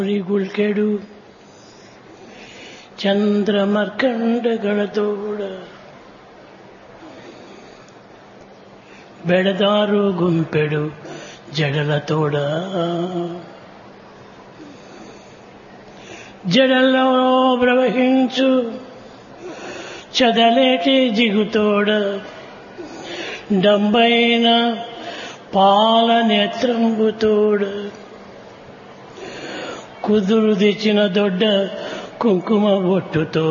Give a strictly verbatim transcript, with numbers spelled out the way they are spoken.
ಗುಲ್ಕೆಡು ಚಂದ್ರಮರ್ಕಂಡಗಳತೋಡ ಬೆಳೆದಾರು ಗುಂಪೆಡು జడలతోడ జడల్లో ప్రవహించు చదలేటి జిగుతోడ డంబైన పాల నేత్రంబుతోడ కుదురు తెచ్చిన దొడ్డ కుంకుమ బొట్టుతో